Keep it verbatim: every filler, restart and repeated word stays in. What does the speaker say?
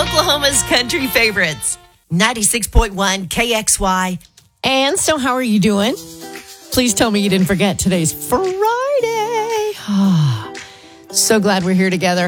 Oklahoma's country favorites. ninety-six point one K X Y. And so how are you doing? Please tell me you didn't forget today's Friday. So glad we're here together.